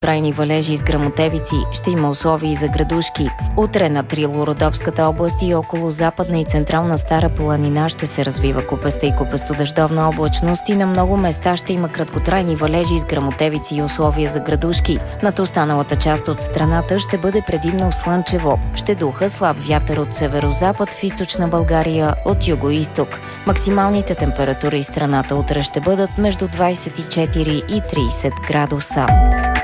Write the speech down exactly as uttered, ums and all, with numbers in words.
Трайни валежи с гръмотевици, ще има условия и за градушки. Утре на Трило-Родопската област и около Западна и Централна Стара планина ще се развива купеста и купестодъждовна облачност и на много места ще има краткотрайни валежи с гръмотевици и условия за градушки. Над останалата част от страната ще бъде предимно слънчево. Ще духа слаб вятър от северозапад, в източна България от юго-исток. Максималните температури в страната утре ще бъдат между двадесет и четири и тридесет градуса.